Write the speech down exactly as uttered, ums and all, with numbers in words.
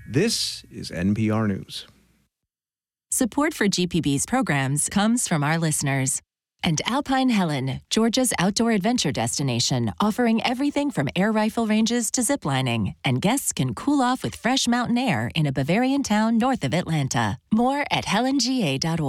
This is N P R News. Support for G P B's programs comes from our listeners. And Alpine Helen, Georgia's outdoor adventure destination, offering everything from air rifle ranges to ziplining. And guests can cool off with fresh mountain air in a Bavarian town north of Atlanta. More at helen g a dot org.